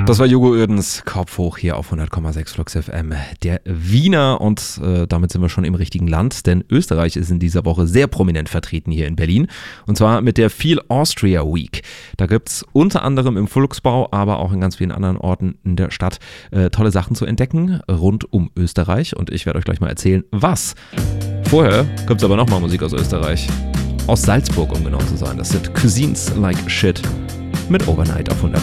Das war Jogo Ödens Kopf hoch hier auf 100,6 Flux FM, der Wiener, und damit sind wir schon im richtigen Land, denn Österreich ist in dieser Woche sehr prominent vertreten hier in Berlin, und zwar mit der Feel Austria Week. Da gibt es unter anderem im Volksbau, aber auch in ganz vielen anderen Orten in der Stadt tolle Sachen zu entdecken rund um Österreich, und ich werde euch gleich mal erzählen, was. Vorher gibt es aber nochmal Musik aus Österreich, aus Salzburg, um genau zu sein. Das sind Cuisines Like Shit mit Overnight auf 100.